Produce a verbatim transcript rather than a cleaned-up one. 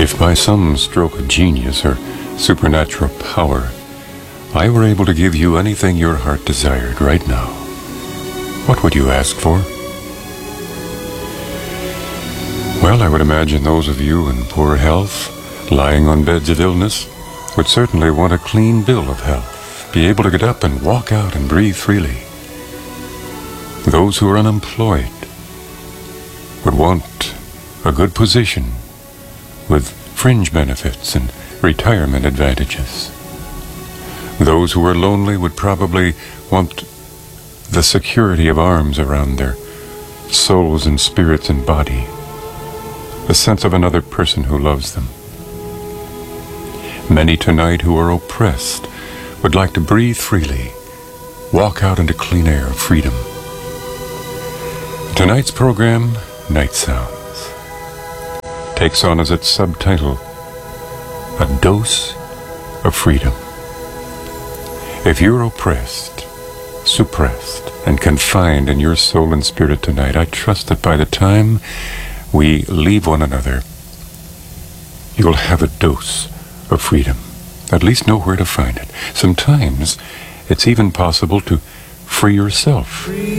If by some stroke of genius or supernatural power, I were able to give you anything your heart desired right now, what would you ask for? Well, I would imagine those of you in poor health, lying on beds of illness, would certainly want a clean bill of health, be able to get up and walk out and breathe freely. Those who are unemployed would want a good position with fringe benefits and retirement advantages. Those who are lonely would probably want the security of arms around their souls and spirits and body, the sense of another person who loves them. Many tonight who are oppressed would like to breathe freely, walk out into clean air of freedom. Tonight's program, Night Sounds, takes on as its subtitle, A Dose of Freedom. If you're oppressed, suppressed, and confined in your soul and spirit tonight, I trust that by the time we leave one another, you'll have a dose of freedom. At least know where to find it. Sometimes it's even possible to free yourself